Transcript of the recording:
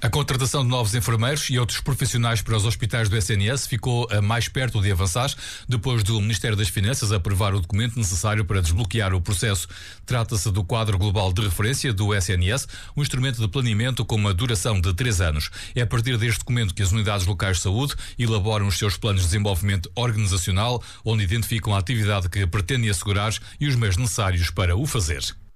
A contratação de novos enfermeiros e outros profissionais para os hospitais do SNS ficou mais perto de avançar depois do Ministério das Finanças aprovar o documento necessário para desbloquear o processo. Trata-se do quadro global de referência do SNS, um instrumento de planeamento com uma duração de 3 anos. É a partir deste documento que as unidades locais de saúde elaboram os seus planos de desenvolvimento organizacional, onde identificam a atividade que pretendem assegurar e os meios necessários para o fazer.